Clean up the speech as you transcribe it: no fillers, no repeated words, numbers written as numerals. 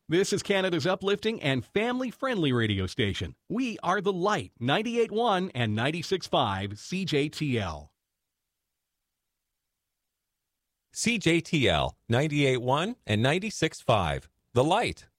This is Canada's uplifting and family-friendly radio station. We are The Light, 98.1 and 96.5 CJTL. CJTL 98.1 and 96.5. The Light.